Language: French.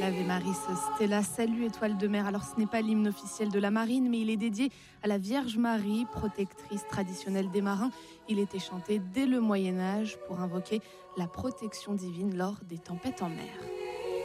Ave Maris Stella, salut étoile de mer. Alors ce n'est pas l'hymne officiel de la marine, mais il est dédié à la Vierge Marie, protectrice traditionnelle des marins. Il était chanté dès le Moyen-Âge pour invoquer la protection divine lors des tempêtes en mer.